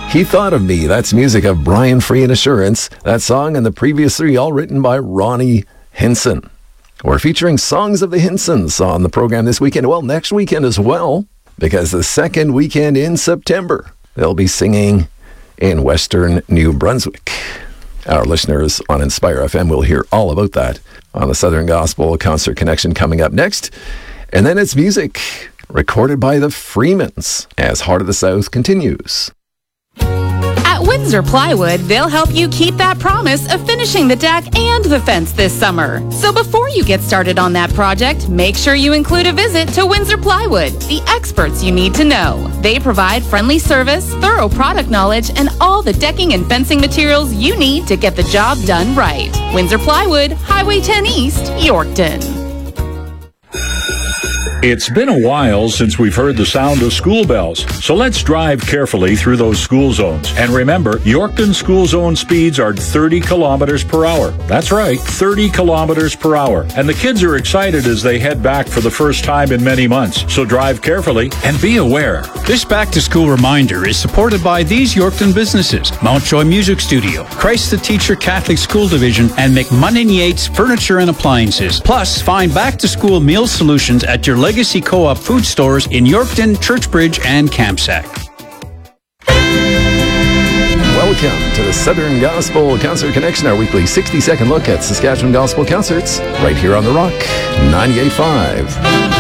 He Thought of Me. That's music of Brian Free and Assurance. That song and the previous three all written by Ronnie Hinson. We're featuring Songs of the Hinsons on the program this weekend. Well, next weekend as well, because the second weekend in September, they'll be singing in Western New Brunswick. Our listeners on Inspire FM will hear all about that on the Southern Gospel Concert Connection coming up next. And then it's music recorded by the Freemans as Heart of the South continues. At Windsor Plywood, they'll help you keep that promise of finishing the deck and the fence this summer. So before you get started on that project, make sure you include a visit to Windsor Plywood, the experts you need to know. They provide friendly service, thorough product knowledge, and all the decking and fencing materials you need to get the job done right. Windsor Plywood, Highway 10 East, Yorkton. It's been a while since we've heard the sound of school bells, so let's drive carefully through those school zones. And remember, Yorkton school zone speeds are 30 kilometers per hour. That's right, 30 kilometers per hour. And the kids are excited as they head back for the first time in many months. So drive carefully and be aware. This back-to-school reminder is supported by these Yorkton businesses: Mountjoy Music Studio, Christ the Teacher Catholic School Division, and McMunnin Yates Furniture and Appliances. Plus, find back-to-school meal solutions at your Legacy Co-op food stores in Yorkton, Churchbridge, and Campsack. Welcome to the Southern Gospel Concert Connection, our weekly 60-second look at Saskatchewan Gospel concerts, right here on The Rock 98.5.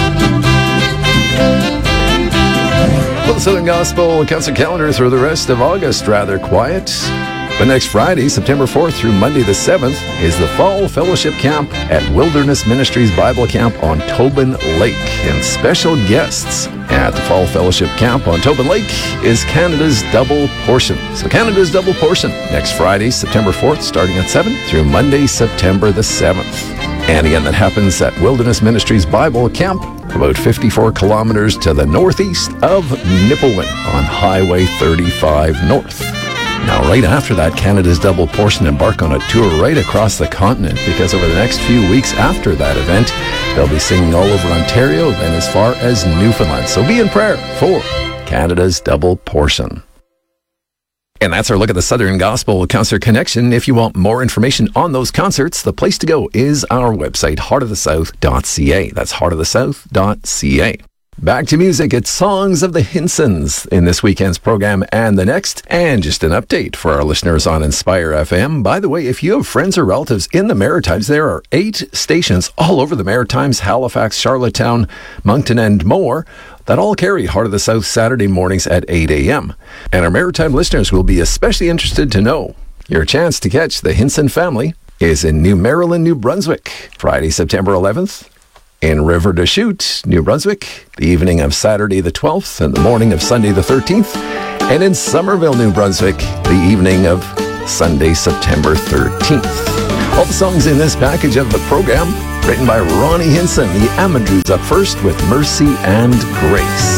Well, the Southern Gospel concert calendar through the rest of August rather quiet. But next Friday, September 4th through Monday the 7th, is the Fall Fellowship Camp at Wilderness Ministries Bible Camp on Tobin Lake. And special guests at the Fall Fellowship Camp on Tobin Lake is Canada's Double Portion. So Canada's Double Portion, next Friday, September 4th, starting at 7 through Monday, September the 7th. And again, that happens at Wilderness Ministries Bible Camp, about 54 kilometers to the northeast of Nipawin on Highway 35 North. Now, right after that, Canada's Double Portion embark on a tour right across the continent, because over the next few weeks after that event, they'll be singing all over Ontario, then as far as Newfoundland. So be in prayer for Canada's Double Portion. And that's our look at the Southern Gospel Concert Connection. If you want more information on those concerts, the place to go is our website, heartofthesouth.ca. That's heartofthesouth.ca. Back to music. It's Songs of the Hinsons in this weekend's program and the next. And just an update for our listeners on Inspire FM. By the way, if you have friends or relatives in the Maritimes, there are 8 stations all over the Maritimes: Halifax, Charlottetown, Moncton, and more, that all carry Heart of the South Saturday mornings at 8 a.m. And our Maritime listeners will be especially interested to know your chance to catch the Hinson family is in New Maryland, New Brunswick, Friday, September 11th. In River des Chutes, New Brunswick, the evening of Saturday the 12th and the morning of Sunday the 13th. And in Somerville, New Brunswick, the evening of Sunday, September 13th. All the songs in this package of the program, written by Ronnie Hinson. The Amadous up first with Mercy and Grace.